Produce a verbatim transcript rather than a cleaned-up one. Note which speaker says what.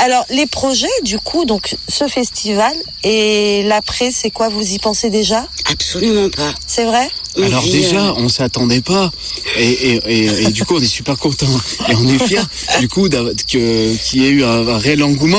Speaker 1: Alors, les projets, du coup, donc ce festival, et l'après, c'est quoi? Vous y pensez déjà?
Speaker 2: Absolument pas.
Speaker 1: C'est vrai?
Speaker 3: On Alors vit, déjà, euh... on s'attendait pas, et, et, et, et du coup, on est super content et on est fiers, du coup, que qu'il y ait eu un, un réel engouement.